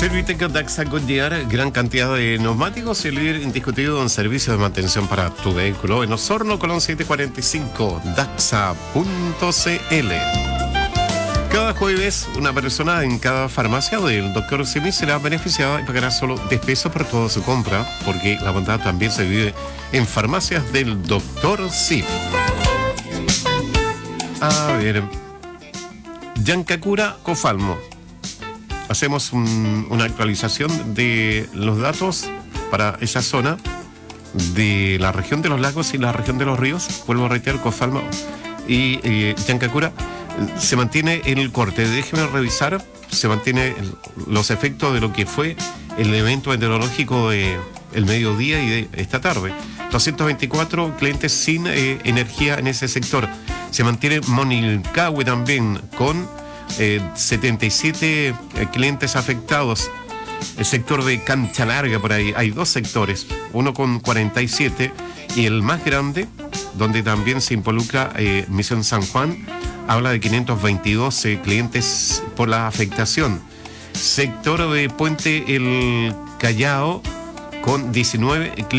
Servitec Daxa Goodyear, gran cantidad de neumáticos y el líder indiscutido en servicio de mantención para tu vehículo en Osorno, Colón 745, daxa.cl. Cada jueves, una persona en cada farmacia del Dr. Simi será beneficiada y pagará solo 10 pesos por toda su compra, porque la bondad también se vive en farmacias del Dr. Simi. A ver, Yancacura, Cofalmo. Hacemos una actualización de los datos para esa zona de la región de los lagos y la región de los ríos. Vuelvo a reiterar, Cofalmo y Yancacura. Se mantiene el corte. Déjenme revisar. Se mantiene los efectos de lo que fue el evento meteorológico de el mediodía y de esta tarde. 224 clientes sin energía en ese sector. Se mantiene Monilcahue también con 77 clientes afectados. El sector de Cancha Larga, por ahí hay dos sectores, uno con 47 y el más grande, donde también se involucra Misión San Juan, habla de 522 clientes por la afectación. Sector de Puente El Callao con 19 clientes